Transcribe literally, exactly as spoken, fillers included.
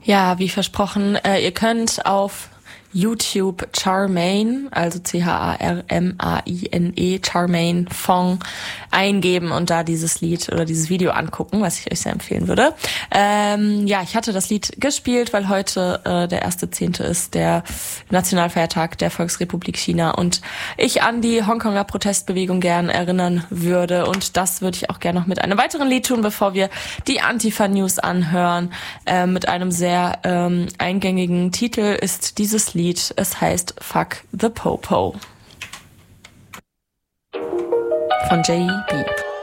Ja, wie versprochen, äh, ihr könnt auf YouTube Charmaine, also C H A R M A I N E, Charmaine Fong eingeben und da dieses Lied oder dieses Video angucken, was ich euch sehr empfehlen würde. Ähm, ja, ich hatte das Lied gespielt, weil heute äh, der erste Zehnte ist, der Nationalfeiertag der Volksrepublik China und ich an die Hongkonger Protestbewegung gern erinnern würde. Und das würde ich auch gerne noch mit einem weiteren Lied tun, bevor wir die Antifa-News anhören. Äh, mit einem sehr ähm, eingängigen Titel ist dieses Lied. Es heißt Fuck the Popo von J B.